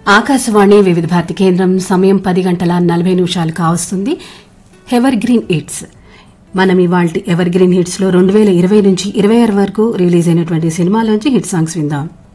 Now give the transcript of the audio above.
ఆకాశవాణి వివిధ భారతి కేంద్రం సమయం 10:40 కావస్తుంది. Ever green hits. మనం ఇవాల్టి ఎవర్ గ్రీన్ హిట్స్ లో 2020 నుంచి 26 వరకు రిలీజ్ అయినటువంటి సినిమాలోంచి హిట్ సాంగ్స్ విందాం.